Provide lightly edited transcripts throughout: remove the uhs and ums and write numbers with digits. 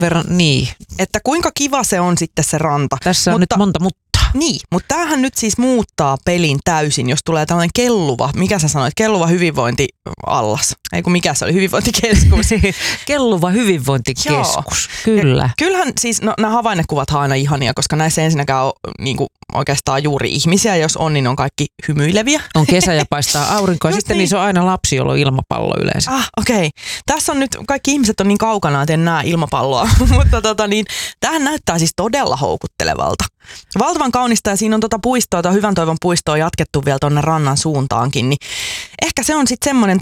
verran, niin. Että kuinka kiva se on sitten se ranta. Tässä on nyt monta mutta. Niin, mutta tämähän nyt siis muuttaa pelin täysin, jos tulee tällainen kelluva, mikä sä sanoit, kelluva hyvinvointiallas. Ei kun mikä se oli, hyvinvointikeskus. Kelluva hyvinvointikeskus, kyllä. Ja kyllähän siis, no nämä havainnekuvat on aina ihania, koska näissä ensinnäkään on niin kuin, oikeastaan juuri ihmisiä, jos on, niin on kaikki hymyileviä. On kesä ja paistaa aurinko ja sitten niissä on aina lapsi, jolla on ilmapallo yleensä. Okei. Tässä on nyt, kaikki ihmiset on niin kaukana, että en näe ilmapalloa, mutta niin, tämähän näyttää siis todella houkuttelevalta. Valtavan kaunista ja siinä on puistoa, Hyvän toivon puistoa jatkettu vielä tuonne rannan suuntaankin, niin ehkä se on sitten semmoinen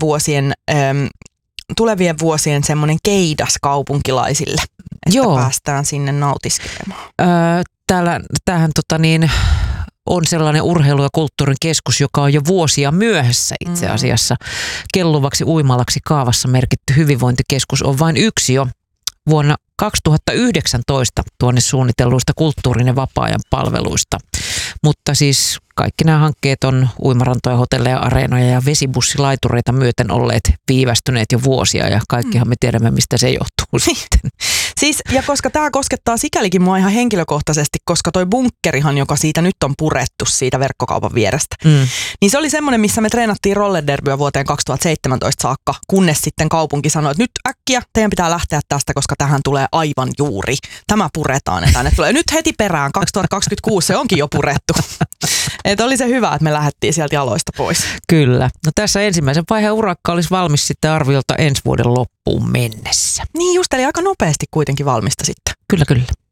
tulevien vuosien semmoinen keidas kaupunkilaisille, että päästään sinne nautiskelemaan. Tämähän on sellainen urheilu- ja kulttuurin keskus, joka on jo vuosia myöhässä itse asiassa. Kelluvaksi uimalaksi kaavassa merkitty hyvinvointikeskus on vain yksi jo vuonna 2019 tuonne suunnitelluista kulttuurin ja vapaa-ajan palveluista. Mutta siis kaikki nämä hankkeet on uimarantoja, hotelleja, areenoja ja vesibussilaitureita myöten olleet viivästyneet jo vuosia ja kaikkihan me tiedämme, mistä se johtuu sitten. Siis, ja koska tämä koskettaa sikälikin mua ihan henkilökohtaisesti, koska toi bunkkerihan, joka siitä nyt on purettu siitä verkkokaupan vierestä, niin se oli semmoinen, missä me treenattiin rollerderbyä vuoteen 2017 saakka, kunnes sitten kaupunki sanoi, että nyt äkkiä teidän pitää lähteä tästä, koska tähän tulee aivan juuri. Tämä puretaan ja tänne tulee nyt heti perään, 2026 se onkin jo purettu. Että oli se hyvä, että me lähdettiin sieltä jaloista pois. Kyllä. No tässä ensimmäisen vaiheen urakka olisi valmis sitten arviolta ensi vuoden loppuun mennessä. Niin just, eli aika nopeasti kuitenkin valmista sitten. Kyllä.